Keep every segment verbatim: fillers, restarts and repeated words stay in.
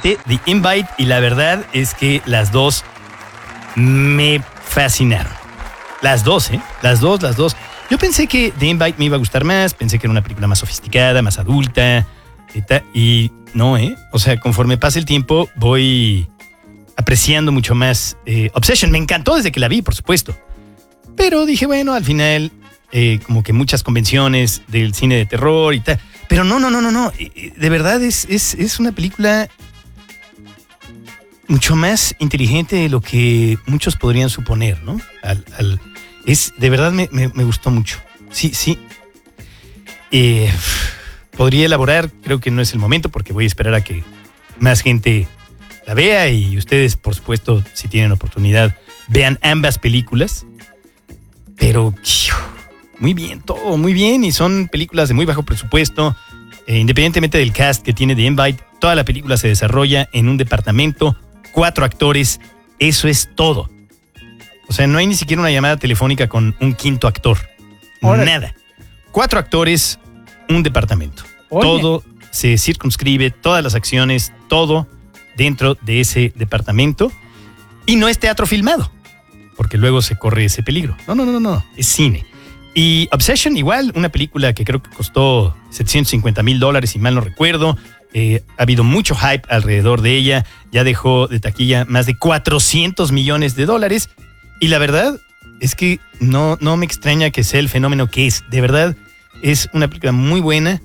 reciente, The Invite, y la verdad es que las dos me fascinaron. Las dos, ¿eh? Las dos, las dos. Yo pensé que The Invite me iba a gustar más, pensé que era una película más sofisticada, más adulta, y no, ¿eh? O sea, conforme pasa el tiempo, voy apreciando mucho más eh, Obsession. Me encantó desde que la vi, por supuesto. Pero dije, bueno, al final, eh, como que muchas convenciones del cine de terror y tal. Pero no, no, no, no, no. De verdad es, es, es una película mucho más inteligente de lo que muchos podrían suponer, ¿no? Al, al, es, de verdad me, me, me gustó mucho. Sí, sí. Eh, podría elaborar, creo que no es el momento porque voy a esperar a que más gente la vea y ustedes, por supuesto, si tienen oportunidad, vean ambas películas. Pero muy bien, todo muy bien, y son películas de muy bajo presupuesto. Eh, independientemente del cast que tiene The Invite, toda la película se desarrolla en un departamento, cuatro actores, eso es todo. O sea, no hay ni siquiera una llamada telefónica con un quinto actor. Órale. Nada. Cuatro actores, un departamento. Oye. Todo se circunscribe, todas las acciones, todo dentro de ese departamento. Y no es teatro filmado, porque luego se corre ese peligro. No, no, no, no, es cine. Y Obsession, igual, una película que creo que costó setecientos cincuenta mil dólares, si mal no recuerdo. Eh, ha habido mucho hype alrededor de ella. Ya dejó de taquilla más de cuatrocientos millones de dólares. Y la verdad es que no, no me extraña que sea el fenómeno que es. De verdad, es una película muy buena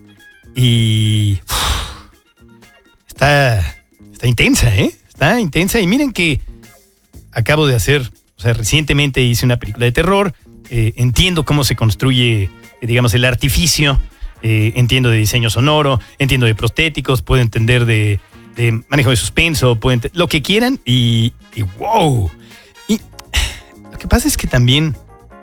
y uf, está, está intensa, ¿eh? Está intensa. Y miren que acabo de hacer, o sea, recientemente hice una película de terror. Eh, entiendo cómo se construye, eh, digamos, el artificio. Eh, entiendo de diseño sonoro, entiendo de prostéticos, puedo entender de, de manejo de suspenso, puedo ent- lo que quieran y, y wow. Y lo que pasa es que también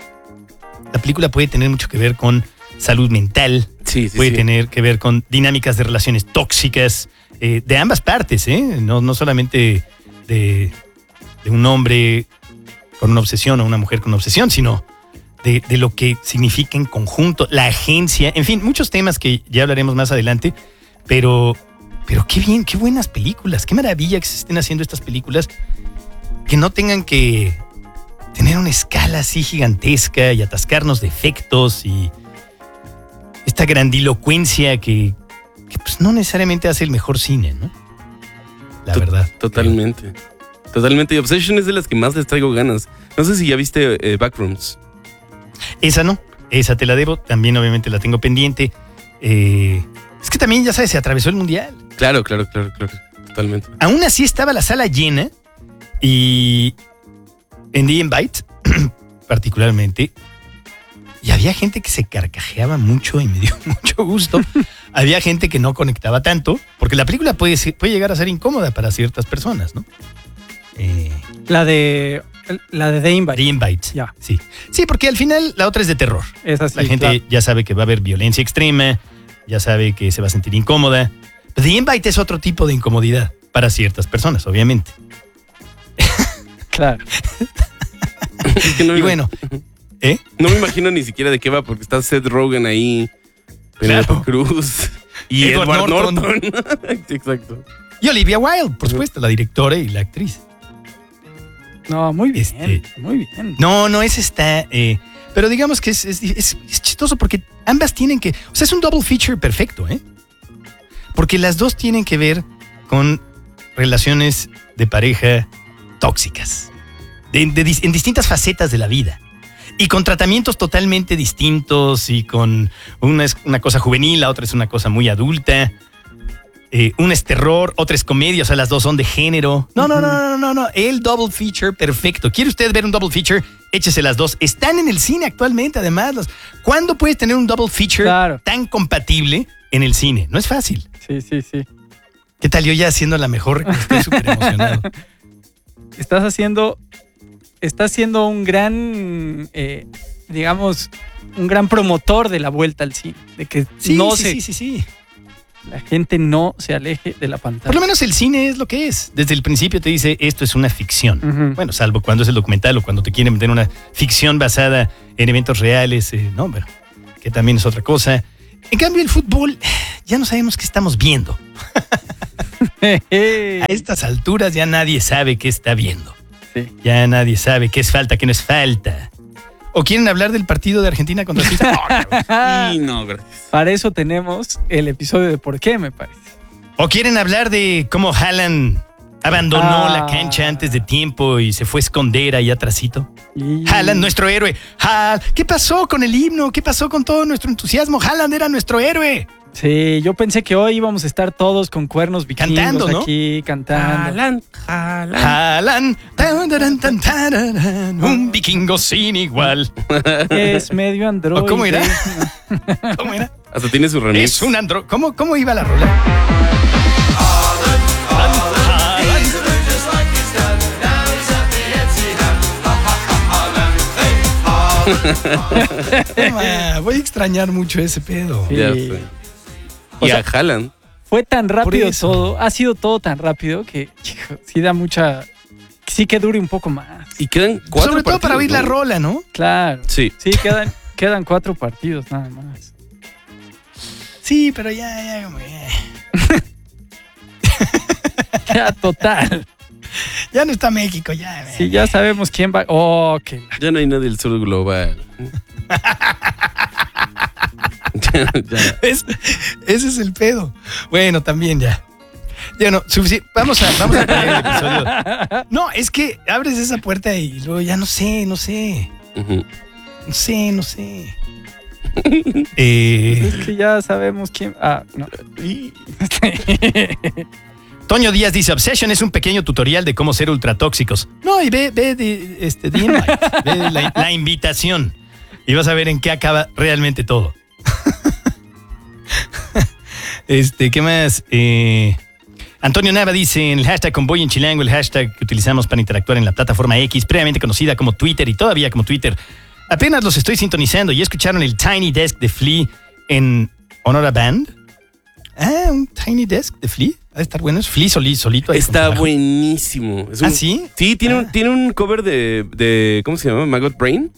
la película puede tener mucho que ver con salud mental, sí, sí, puede sí. tener que ver con dinámicas de relaciones tóxicas, eh, de ambas partes, ¿eh? No, no solamente de, de un hombre con una obsesión o una mujer con una obsesión, sino De, de lo que significa en conjunto, la agencia, en fin, muchos temas que ya hablaremos más adelante, pero, pero qué bien, qué buenas películas, qué maravilla que se estén haciendo estas películas, que no tengan que tener una escala así gigantesca y atascarnos de efectos y esta grandilocuencia que, que pues no necesariamente hace el mejor cine, ¿no? La T- verdad. Totalmente. Creo. Totalmente. Y Obsession es de las que más les traigo ganas. No sé si ya viste eh, Backrooms. Esa no, esa te la debo, también obviamente la tengo pendiente. Eh, es que también, ya sabes, se atravesó el mundial. Claro, claro, claro, claro, totalmente. Aún así estaba la sala llena y en The Invite, particularmente, y había gente que se carcajeaba mucho y me dio mucho gusto. Había gente que no conectaba tanto, porque la película puede, ser, puede llegar a ser incómoda para ciertas personas, ¿no? Eh, la de... La de The Invite. The Invite. Ya. Sí. Sí, porque al final la otra es de terror. Es así, la gente claro. ya sabe que va a haber violencia extrema, ya sabe que se va a sentir incómoda. Pero The Invite es otro tipo de incomodidad para ciertas personas, obviamente. Claro. Es que no me y bueno, ¿eh? No me imagino ni siquiera de qué va, porque está Seth Rogen ahí, Penélope Claro. Cruz y Edward Edward Norton. Norton. Exacto. Y Olivia Wilde, por supuesto, la directora y la actriz. No, muy bien, Este, muy bien. No, no, ese está... Eh, pero digamos que es, es, es, es chistoso porque ambas tienen que... O sea, es un double feature perfecto, ¿eh? Porque las dos tienen que ver con relaciones de pareja tóxicas. De, de, de, en distintas facetas de la vida. Y con tratamientos totalmente distintos y con... Una es una cosa juvenil, la otra es una cosa muy adulta. Eh, una es terror, otra es comedia, o sea, las dos son de género. No, no, no, no, no, no. El double feature perfecto. ¿Quiere usted ver un double feature? Échese las dos. Están en el cine actualmente, además. Los... ¿Cuándo puedes tener un double feature claro. tan compatible en el cine? No es fácil. Sí, sí, sí. ¿Qué tal yo ya haciendo la mejor? Estoy súper emocionado. Estás haciendo, estás siendo un gran, eh, digamos, un gran promotor de la vuelta al cine. De que Sí, no sí, se... sí, sí, sí. La gente no se aleje de la pantalla. Por lo menos el cine es lo que es. Desde el principio te dice, esto es una ficción. Uh-huh. Bueno, salvo cuando es el documental o cuando te quieren meter una ficción basada en eventos reales. Eh, no, pero que también es otra cosa. En cambio, el fútbol, ya no sabemos qué estamos viendo. A estas alturas ya nadie sabe qué está viendo. Sí. Ya nadie sabe qué es falta, qué no es falta. ¿O quieren hablar del partido de Argentina contra Suiza? No, claro. Y no, gracias. Para eso tenemos el episodio de por qué, me parece. ¿O quieren hablar de cómo Haaland abandonó Ah. la cancha antes de tiempo y se fue a esconder ahí atrasito? Y... Haaland, nuestro héroe. Hal- ¿Qué pasó con el himno? ¿Qué pasó con todo nuestro entusiasmo? Haaland era nuestro héroe. Sí, yo pensé que hoy íbamos a estar todos con cuernos vikingos Cantando, ¿no? aquí, cantando. Jalan, jalan. Haaland, tan, taran, tan, tararán, un vikingo sin igual. Es medio androide. ¿O cómo era? ¿Cómo era? Hasta tiene su remix. Es un andro... ¿Cómo, ¿Cómo iba la rola? Toma, voy a extrañar mucho ese pedo. Sí. Ya sé. O Y sea- a Haaland. Fue tan rápido eso. todo, ha sido todo tan rápido que hijo, sí da mucha... Sí que dure un poco más. Y quedan cuatro Sobre todo para partidos, oír la ¿no? rola, ¿no? Claro. Sí. Sí, quedan, quedan cuatro partidos nada más. Sí, pero ya, ya, como ya. Ya, total. Ya no está México, ya. Sí, ya sabemos quién va... Oh, que la- Ya no hay nadie del sur global. ya, ya. Es- ese es el pedo. Bueno, también ya. Ya no, sufici- vamos a, vamos a poner el episodio. No, es que abres esa puerta y luego ya no sé, no sé. Ujú. No sé, no sé. Eh, Es que ya sabemos quién... Ah, no. Toño Díaz dice, Obsession es un pequeño tutorial de cómo ser ultratóxicos. No, y ve, ve de, este, the invite, ve la, la invitación. Y vas a ver en qué acaba realmente todo. Este, ¿qué más? Eh, Antonio Nava dice, en el hashtag Convoy en Chilango, el hashtag que utilizamos para interactuar en la plataforma X, previamente conocida como Twitter y todavía como Twitter. Apenas los estoy sintonizando y escucharon el Tiny Desk de Flea en Honor a Band. Ah, un Tiny Desk de Flea. Va a estar bueno. Es Flea solito. solito ahí con Está su bajo. buenísimo. Es un- ¿Ah, sí? Sí, tiene, Ah. un, tiene un cover de, de. ¿Cómo se llama? Maggot Brain.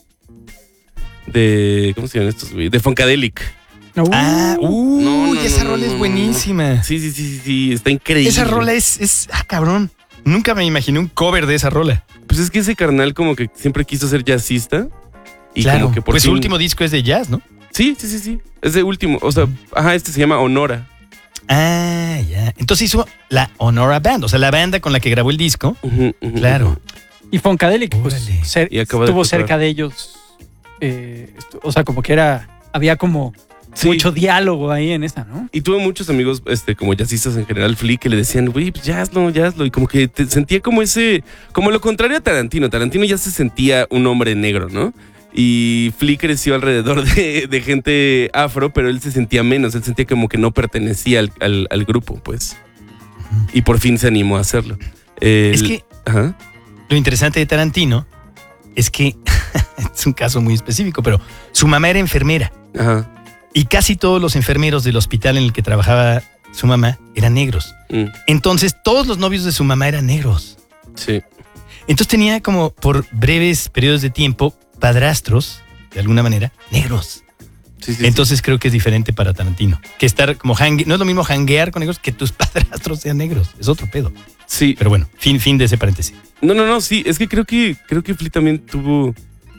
De. ¿Cómo se llaman estos, güey? De Funkadelic. Uh, Ah, uy, No, no, esa no, rola no, es no, buenísima. Sí, sí, sí, sí, sí. Está increíble. Esa rola es, es. Ah, cabrón. Nunca me imaginé un cover de esa rola. Pues es que ese carnal, como que siempre quiso ser jazzista. Y claro. como que por pues fin- su último disco es de jazz, ¿no? Sí, sí, sí, sí. Es de último. O sea, ajá, este se llama Honora. Ah, ya. Entonces hizo la Honora Band, o sea, la banda con la que grabó el disco. Ujú, ujú, Claro. ujú. Y Funkadelic, pues, Órale. cer- Y acaba de estuvo tocar. cerca de ellos. eh, estu- o sea, como que era... Había como Sí. mucho diálogo ahí en esa, ¿no? Y tuve muchos amigos, este, como jazzistas en general, Flea, que le decían, güey, pues ya hazlo, ya hazlo. Y como que te sentía como ese, como lo contrario a Tarantino. Tarantino ya se sentía un hombre negro, ¿no? Y Flea creció alrededor de, de gente afro, pero él se sentía menos. Él sentía como que no pertenecía al, al- al grupo, pues. Y por fin se animó a hacerlo. El- Es que Ajá. lo interesante de Tarantino es que es un caso muy específico, pero su mamá era enfermera Ajá. y casi todos los enfermeros del hospital en el que trabajaba su mamá eran negros. Mm, Entonces todos los novios de su mamá eran negros. sí. Entonces tenía como por breves periodos de tiempo padrastros, de alguna manera, negros. Sí, sí, Entonces creo que es diferente para Tarantino. Que estar como hangue, no es lo mismo hanguear con negros que tus padrastros sean negros. Es otro pedo. sí. Pero bueno, fin, fin de ese paréntesis. No, no, no, sí. Es que creo que creo que Flea también tuvo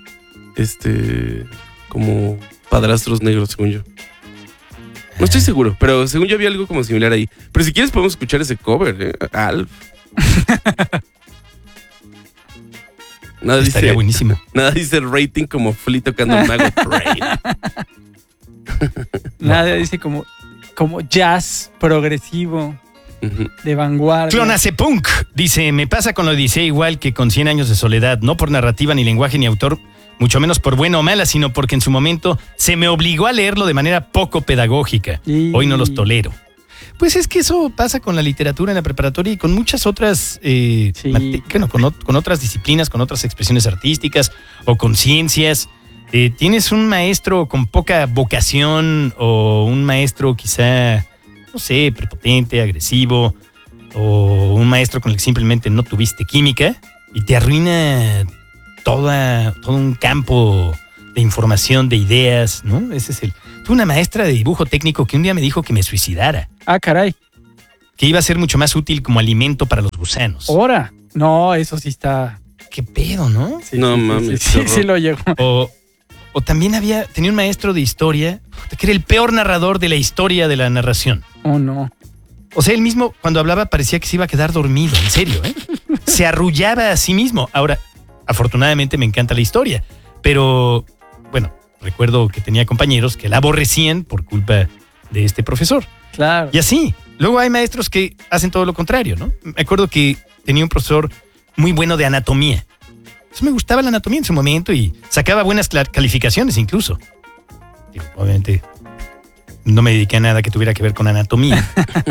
este como padrastros negros, según yo. No estoy seguro, pero según yo había algo como similar ahí. Pero si quieres podemos escuchar ese cover, ¿eh? Alf. Nada Estaría dice, buenísimo. nada dice el rating como Flea tocando Maggot Brain. Nada, dice como, como jazz progresivo Ujú. de vanguardia. Clonace Punk dice, me pasa con la Odisea igual que con Cien años de soledad, no por narrativa ni lenguaje ni autor, mucho menos por buena o mala, sino porque en su momento se me obligó a leerlo de manera poco pedagógica. Y- Hoy no los tolero. Pues es que eso pasa con la literatura en la preparatoria y con muchas otras, eh, Sí. mate- bueno, con, ot- con otras disciplinas, con otras expresiones artísticas o con ciencias. Eh, tienes un maestro con poca vocación o un maestro quizá, no sé, prepotente, agresivo, o un maestro con el que simplemente no tuviste química y te arruina toda, todo un campo de información, de ideas, ¿no? Ese es el... Tuve una maestra de dibujo técnico que un día me dijo que me suicidara. Ah, caray. que iba a ser mucho más útil como alimento para los gusanos. Ahora, no, eso sí está. ¿Qué pedo, no? Sí, No sí, mames, Sí, qué sí, sí, horror. lo llegó. O, o también había, tenía un maestro de historia que era el peor narrador de la historia de la narración. Oh, no. O sea, él mismo cuando hablaba parecía que se iba a quedar dormido, en serio, ¿eh? Se arrullaba a sí mismo. Ahora, afortunadamente me encanta la historia, pero bueno, recuerdo que tenía compañeros que la aborrecían por culpa de este profesor. Claro. Y así, luego hay maestros que hacen todo lo contrario, ¿no? Me acuerdo que tenía un profesor muy bueno de anatomía. Entonces me gustaba la anatomía en su momento y sacaba buenas cla- calificaciones incluso. Digo, obviamente no me dediqué a nada que tuviera que ver con anatomía.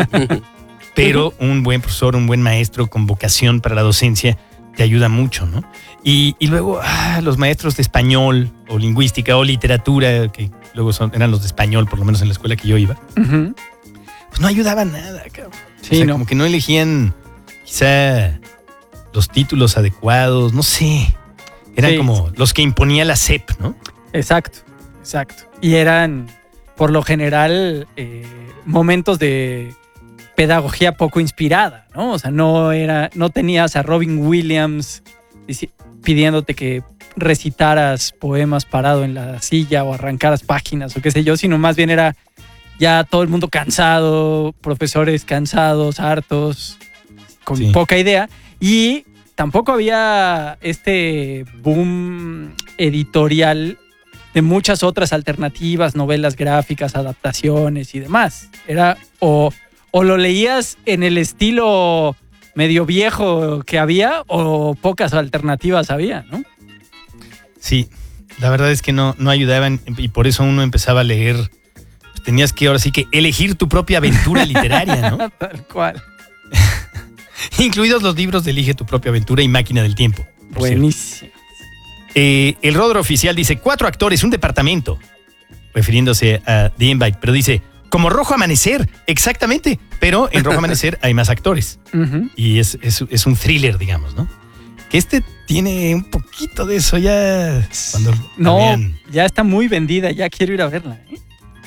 Pero un buen profesor, un buen maestro con vocación para la docencia te ayuda mucho, ¿no? Y, y luego ah, los maestros de español o lingüística o literatura, que luego son, eran los de español, por lo menos en la escuela que yo iba, Ujú. pues no ayudaban nada, cabrón. Sí, o sea, no. como que no elegían quizá los títulos adecuados, no sé. Eran Sí. como los que imponía la S E P, ¿no? Exacto, exacto. Y eran, por lo general, eh, momentos de pedagogía poco inspirada, ¿no? O sea, no era, no tenías a Robin Williams dici- pidiéndote que recitaras poemas parado en la silla o arrancaras páginas o qué sé yo, sino más bien era ya todo el mundo cansado, profesores cansados, hartos, con Sí. poca idea. Y tampoco había este boom editorial de muchas otras alternativas, novelas gráficas, adaptaciones y demás. Era o, o lo leías en el estilo medio viejo que había o pocas alternativas había, ¿no? Sí, la verdad es que no, no ayudaban y por eso uno empezaba a leer. Pues tenías que ahora sí que elegir tu propia aventura literaria, ¿no? Tal cual. Incluidos los libros de Elige tu propia aventura y Máquina del Tiempo. por cierto. Buenísimo. Eh, el Rodro Oficial dice, cuatro actores, un departamento. Refiriéndose a The Invite, pero dice, como Rojo Amanecer, exactamente. Pero en Rojo Amanecer hay más actores. Ujú. Y es, es, es un thriller, digamos, ¿no? Que este tiene un poquito de eso ya. Cuando la No, vean. ya está muy vendida, ya quiero ir a verla, ¿eh?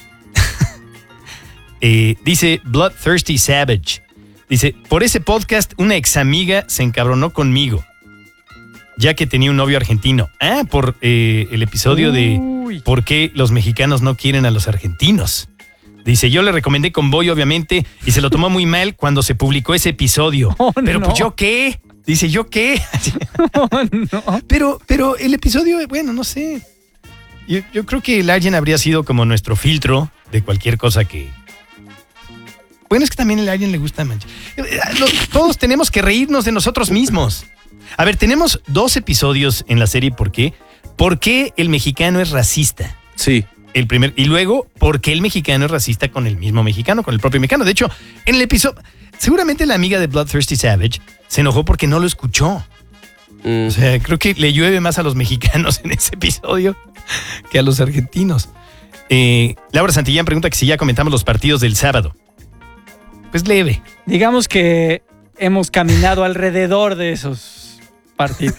Eh, dice Bloodthirsty Savage. Dice, por ese podcast una ex amiga se encabronó conmigo, ya que tenía un novio argentino. Ah, por eh, el episodio de Uy. ¿por qué los mexicanos no quieren a los argentinos? Dice, yo le recomendé Convoy, obviamente, y se lo tomó muy mal cuando se publicó ese episodio. Oh, Pero no. pues, ¿yo qué? Dice, ¿yo qué? Oh, no. Pero, pero el episodio, bueno, no sé. Yo, yo creo que el Arjen habría sido como nuestro filtro de cualquier cosa que... Bueno, es que también el Arjen le gusta mancha. Todos tenemos que reírnos de nosotros mismos. A ver, tenemos dos episodios en la serie. ¿Por qué? ¿Por qué el mexicano es racista? Sí. El primer, y luego, ¿por qué el mexicano es racista con el mismo mexicano, con el propio mexicano? De hecho, en el episodio, seguramente la amiga de Bloodthirsty Savage se enojó porque no lo escuchó. Mm. O sea, creo que le llueve más a los mexicanos en ese episodio que a los argentinos. Eh, Laura Santillán pregunta que si ya comentamos los partidos del sábado. Pues leve. Digamos que hemos caminado alrededor de esos partidos.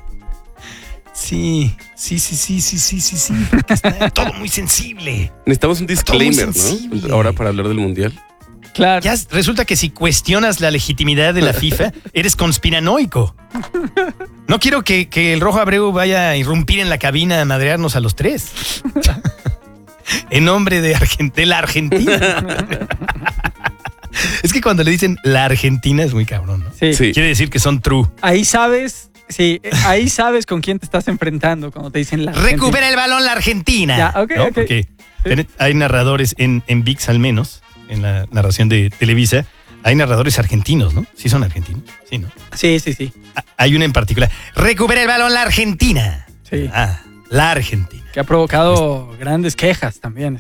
Sí, sí, sí, sí, sí, sí, sí, sí. Porque está todo muy sensible. Necesitamos un Todo muy disclaimer, sensible. ¿no? Ahora para hablar del mundial. Claro. Ya resulta que si cuestionas la legitimidad de la FIFA, eres conspiranoico. No quiero que, que el Rojo Abreu vaya a irrumpir en la cabina a madrearnos a los tres. En nombre de, Argent- de la Argentina. Es que cuando le dicen la Argentina es muy cabrón, ¿no? Sí. Sí. Quiere decir que son true. Ahí sabes, sí, ahí sabes con quién te estás enfrentando cuando te dicen la Argentina. Recupera el balón la Argentina. Ya, ok, ¿no? ok. Porque ten- hay narradores en, en V I X al menos, en la narración de Televisa, hay narradores argentinos, ¿no? Sí son argentinos, sí, ¿no? Sí, sí, sí. Ah, hay una en particular. Recupera el balón la Argentina. Sí. Ah, la Argentina. Que ha provocado grandes quejas también.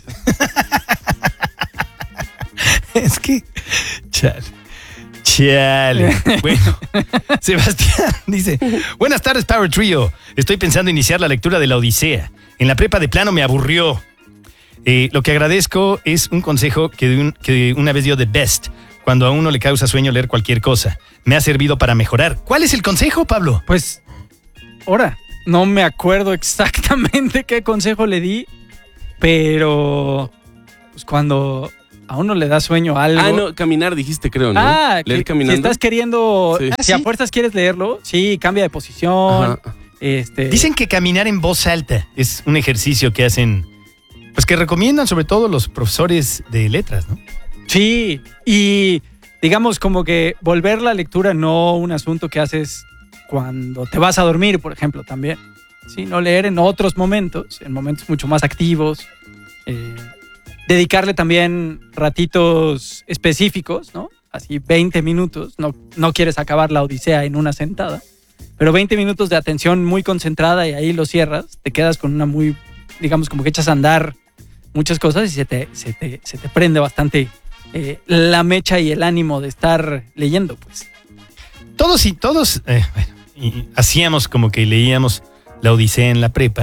Es que, chale. Chale. Bueno, Sebastián dice, buenas tardes, Power Trio. Estoy pensando iniciar la lectura de la Odisea. En la prepa de plano me aburrió. Eh, lo que agradezco es un consejo que, de un- que una vez dio The Best, cuando a uno le causa sueño leer cualquier cosa. Me ha servido para mejorar. ¿Cuál es el consejo, Pablo? Pues, ahora, no me acuerdo exactamente qué consejo le di, pero pues cuando a uno le da sueño algo. Ah, no, caminar dijiste, creo, ¿no? Ah, leer que, caminando. si estás queriendo, Sí. si Ah, ¿sí? a fuerzas quieres leerlo, sí, cambia de posición. Ajá. Este, Dicen que caminar en voz alta es un ejercicio que hacen, pues que recomiendan sobre todo los profesores de letras, ¿no? Sí, y digamos como que volver la lectura no un asunto que haces cuando te vas a dormir, por ejemplo, también. Sino leer en otros momentos, en momentos mucho más activos. Eh, dedicarle también ratitos específicos, ¿no? Así veinte minutos. No, no quieres acabar la Odisea en una sentada, pero veinte minutos de atención muy concentrada y ahí lo cierras. Te quedas con una muy, digamos, como que echas a andar muchas cosas y se te, se te, se te prende bastante eh, la mecha y el ánimo de estar leyendo, pues. Todos y todos eh, bueno, y hacíamos como que leíamos la Odisea en la prepa.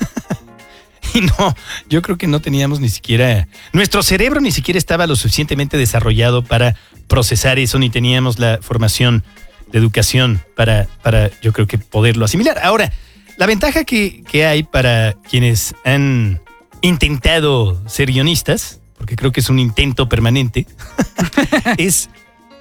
Y no, yo creo que no teníamos ni siquiera... Nuestro cerebro ni siquiera estaba lo suficientemente desarrollado para procesar eso, ni teníamos la formación de educación para, para yo creo que poderlo asimilar. Ahora, la ventaja que, que hay para quienes han intentado ser guionistas, porque creo que es un intento permanente, es,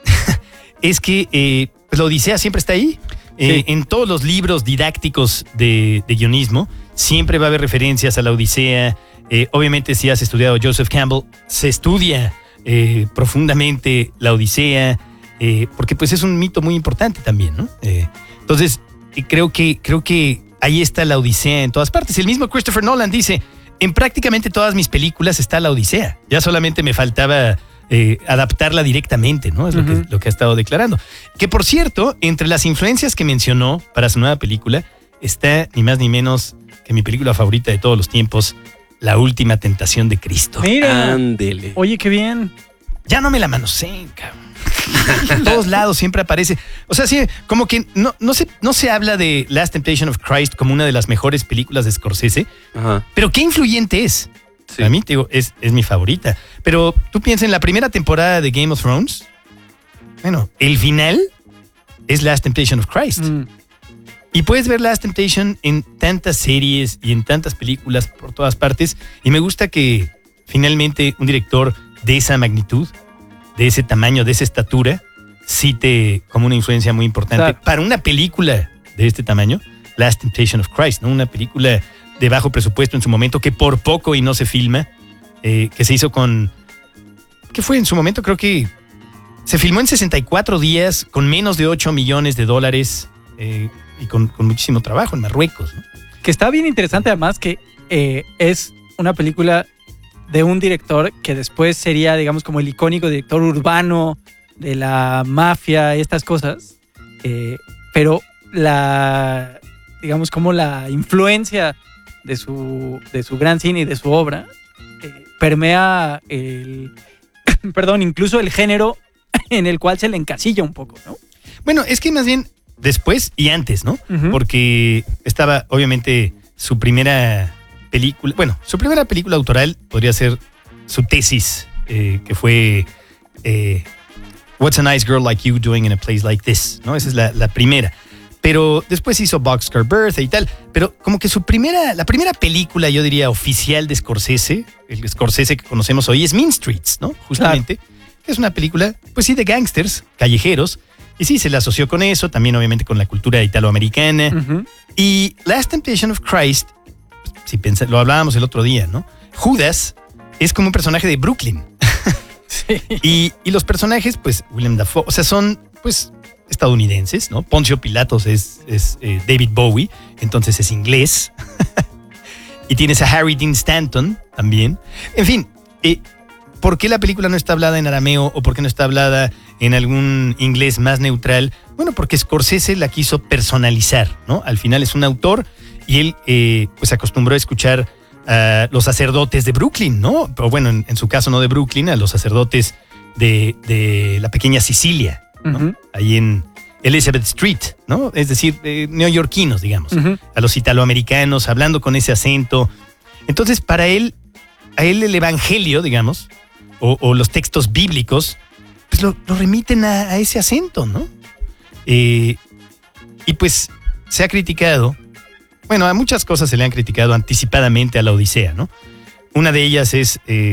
es que eh, pues la Odisea siempre está ahí. Eh, Sí. En todos los libros didácticos de, de guionismo siempre va a haber referencias a la Odisea. Eh, obviamente, si has estudiado Joseph Campbell, se estudia eh, profundamente la Odisea, eh, porque pues es un mito muy importante también, ¿no? Eh, entonces, eh, creo que, creo que ahí está la Odisea en todas partes. El mismo Christopher Nolan dice, en prácticamente todas mis películas está la Odisea. Ya solamente me faltaba eh, adaptarla directamente, ¿no? Es lo, Uh-huh. que, lo que ha estado declarando. Que por cierto, entre las influencias que mencionó para su nueva película, está ni más ni menos que mi película favorita de todos los tiempos, La Última Tentación de Cristo. Mira, Ándele. oye, qué bien. Ya no me la manoseen, cabrón. En todos lados siempre aparece. O sea, sí, como que no, no, se, no se habla de Last Temptation of Christ como una de las mejores películas de Scorsese, Ajá. pero qué influyente es. Sí. A mí, te digo, es, es mi favorita. Pero tú piensas en la primera temporada de Game of Thrones. Bueno, el final es Last Temptation of Christ. Mm. Y puedes ver Last Temptation en tantas series y en tantas películas por todas partes. Y me gusta que finalmente un director de esa magnitud, de ese tamaño, de esa estatura, cite como una influencia muy importante Claro. para una película de este tamaño, Last Temptation of Christ, ¿no? Una película de bajo presupuesto en su momento, que por poco y no se filma, eh, que se hizo con... ¿Qué fue en su momento? Creo que se filmó en sesenta y cuatro días, con menos de ocho millones de dólares eh, y con, con muchísimo trabajo en Marruecos, ¿no? Que está bien interesante además que eh, es una película de un director que después sería, digamos, como el icónico director urbano de la mafia, estas cosas. Eh, pero la, digamos, como la influencia de su, de su gran cine y de su obra eh, permea el, perdón, incluso el género en el cual se le encasilla un poco, ¿no? Bueno, es que más bien después y antes, ¿no? Ujú. Porque estaba, obviamente, su primera película, bueno, su primera película autoral podría ser su tesis, eh, que fue eh, What's a Nice Girl Like You Doing in a Place Like This, ¿no? Esa es la, la primera. Pero después hizo Boxcar Birthday y tal. Pero como que su primera, la primera película, yo diría, oficial de Scorsese, el Scorsese que conocemos hoy, es Mean Streets, ¿no? Justamente. Que es una película, pues sí, de gangsters, callejeros. Y sí, se la asoció con eso, también obviamente con la cultura italoamericana. Ujú. Y Last Temptation of Christ, si pensa, lo hablábamos el otro día, ¿no? Judas es como un personaje de Brooklyn. Sí. Y, y los personajes, pues, William Dafoe, o sea, son, pues, estadounidenses, ¿no? Poncio Pilatos es, es eh, David Bowie, entonces es inglés. Y tienes a Harry Dean Stanton también. En fin, eh, ¿por qué la película no está hablada en arameo o por qué no está hablada en algún inglés más neutral? Bueno, porque Scorsese la quiso personalizar, ¿no? Al final es un autor y él, eh, pues, acostumbró a escuchar a los sacerdotes de Brooklyn, ¿no? Pero bueno, en, en su caso no de Brooklyn, a los sacerdotes de, de la pequeña Sicilia, ¿no? Ujú. Ahí en Elizabeth Street, ¿no? Es decir, eh, neoyorquinos, digamos. Ujú. A los italoamericanos, hablando con ese acento. Entonces, para él, a él el evangelio, digamos, o, o los textos bíblicos, pues lo, lo remiten a, a ese acento, ¿no? Eh, y pues se ha criticado, bueno, a muchas cosas se le han criticado anticipadamente a la Odisea, ¿no? Una de ellas es eh,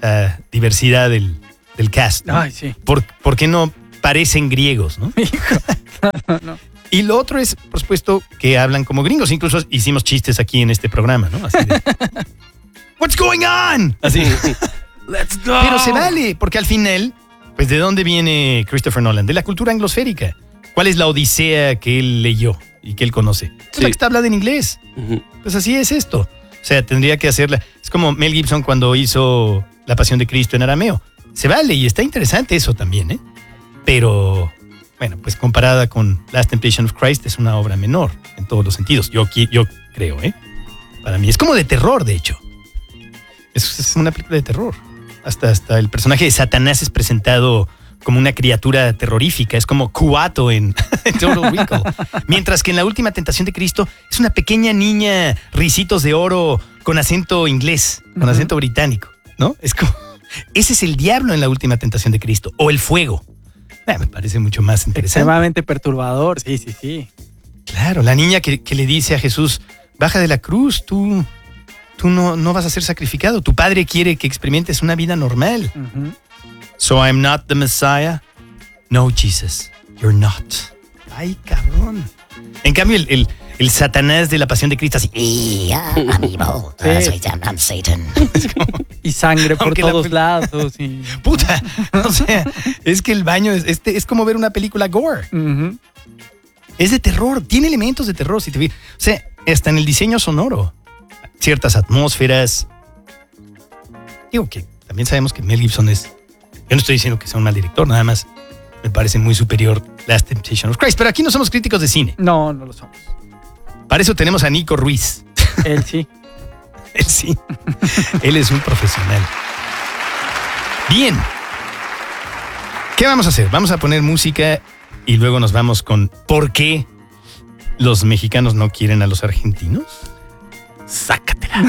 la diversidad del, del cast, ¿no? Ay, sí. ¿Por, por qué no parecen griegos, no? Hijo. No, no, no. Y lo otro es, por supuesto, que hablan como gringos. Incluso hicimos chistes aquí en este programa, ¿no? Así de, What's going on? Así. Let's go. Pero se vale, porque al final, pues ¿de dónde viene Christopher Nolan? De la cultura anglosférica. ¿Cuál es la odisea que él leyó y que él conoce? Es Sí. la que está hablada en inglés. Ujú. Pues así es esto. O sea, tendría que hacerla. Es como Mel Gibson cuando hizo La Pasión de Cristo en arameo. Se vale y está interesante eso también, ¿eh? Pero, bueno, pues comparada con Last Temptation of Christ es una obra menor en todos los sentidos. Yo, qui- yo creo, ¿eh? Para mí es como de terror, de hecho. Es, es una película de terror. Hasta, hasta el personaje de Satanás es presentado como una criatura terrorífica. Es como Kuato en, en Total Recall. Mientras que en La Última Tentación de Cristo es una pequeña niña, risitos de oro, con acento inglés, con Ujú. acento británico, ¿no? Es como... Ese es el diablo en La Última Tentación de Cristo. O el fuego. Ah, me parece mucho más interesante. Extremadamente perturbador. Sí, sí, sí. Claro, la niña que, que le dice a Jesús, baja de la cruz, tú, tú no, no vas a ser sacrificado. Tu padre quiere que experimentes una vida normal. Ujú. So I'm not the Messiah. No, Jesus, you're not. Ay, cabrón. En cambio, el, el, el Satanás de La Pasión de Cristo así... Yeah, I'm evil. Uh, Sí. soy I'm, I'm Satan. Y sangre por Aunque la todos pel- lados. Y... Puta, o sea, es que el baño es, este, es como ver una película gore. Ujú. Es de terror, tiene elementos de terror. Si te fijas. O sea, hasta en el diseño sonoro. Ciertas atmósferas. Digo que también sabemos que Mel Gibson es... Yo no estoy diciendo que sea un mal director, nada más me parece muy superior Last Temptation of Christ. Pero aquí no somos críticos de cine. No, no lo somos. Para eso tenemos a Nico Ruiz. Él sí. Él sí. Él es un profesional. Bien. ¿Qué vamos a hacer? Vamos a poner música y luego nos vamos con ¿por qué los mexicanos no quieren a los argentinos? Sácatela.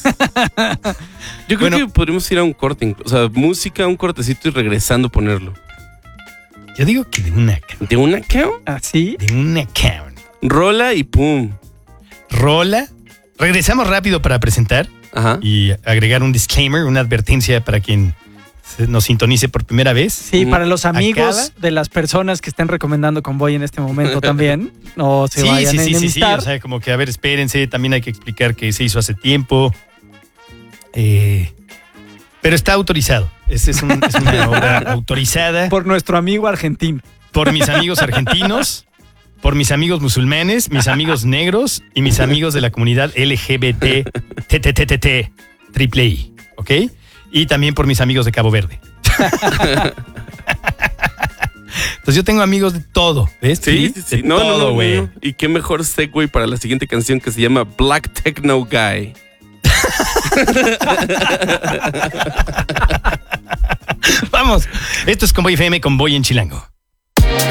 Yo creo Bueno. que podríamos ir a un corte, inclu- o sea, música, un cortecito y regresando ponerlo. Yo digo que de una account. ¿De una qué? ¿Así? De un account. Rola y pum. Rola. Regresamos rápido para presentar Ajá. y agregar un disclaimer, una advertencia para quien se- nos sintonice por primera vez. Sí, Ujú. para los amigos Acaba. de las personas que estén recomendando Convoy en este momento también. No se Sí, vayan sí, a sí, sí, sí. enemistar. O sea, como que, a ver, espérense. También hay que explicar que se hizo hace tiempo. Eh, pero está autorizado. Es, es, un- es una obra autorizada por, Por nuestro amigo argentino. mis amigos argentinos, por mis amigos musulmanes, mis amigos negros y mis amigos de la comunidad L G B T, T T T T T, triple I, ¿ok? Y también por mis amigos de Cabo Verde. Entonces yo tengo amigos de todo, ¿ves? Sí, sí, sí. De No, no, todo, no, güey. no. Y qué mejor segue para la siguiente canción que se llama Black Techno Guy. Vamos. Esto es Convoy F M, Convoy en Chilango.